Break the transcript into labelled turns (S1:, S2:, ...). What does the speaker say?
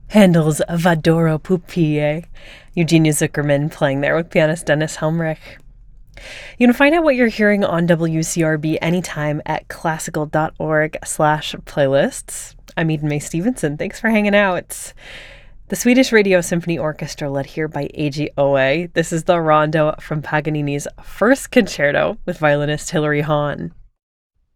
S1: Handel's Vadoro Pupille. Eugenia Zuckerman playing there with pianist Dennis Helmrich. You can find out what you're hearing on WCRB anytime at classical.org/playlists. I'm Eden Mae Stevenson. Thanks for hanging out. The Swedish Radio Symphony Orchestra, led here by Eiji Oe. This is the rondo from Paganini's first concerto with violinist Hilary Hahn.